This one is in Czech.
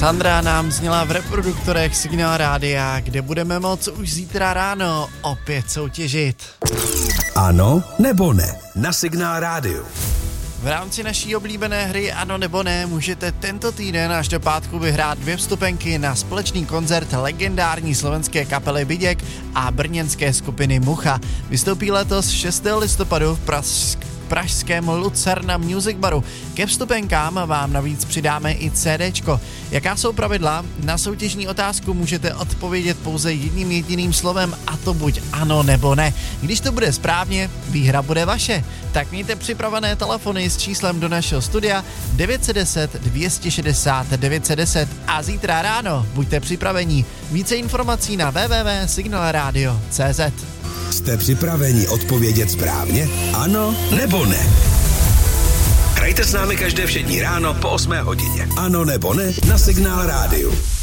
Sandra nám zněla v reproduktorech Signál Rádia, kde budeme moct už zítra ráno opět soutěžit. Ano nebo ne na Signál Rádiu. V rámci naší oblíbené hry Ano nebo ne můžete tento týden až do pátku vyhrát 2 vstupenky na společný koncert legendární slovenské kapely Biděk a brněnské skupiny Mucha. Vystoupí letos 6. listopadu v pražském Lucerna Music Baru. Ke vstupenkám vám navíc přidáme i CDčko. Jaká jsou pravidla? Na soutěžní otázku můžete odpovědět pouze jedním jediným slovem, a to buď ano nebo ne. Když to bude správně, výhra bude vaše. Tak mějte připravené telefony s číslem do našeho studia 910 260 910 a zítra ráno buďte připraveni. Více informací na www.signalradio.cz. Jste připraveni odpovědět správně? Ano nebo ne? Hrajte s námi každé všední ráno po 8 hodině. Ano nebo ne na Signál Rádiu.